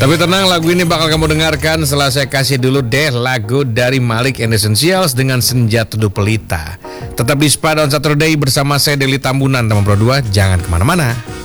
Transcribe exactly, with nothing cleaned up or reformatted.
Tapi tenang, lagu ini bakal kamu dengarkan setelah saya kasih dulu deh lagu dari Malik and Essentials dengan Senja Teduh Pelita. Tetap di Spa on Saturday bersama saya Deli Tambunan, teman Pro dua, jangan kemana-mana.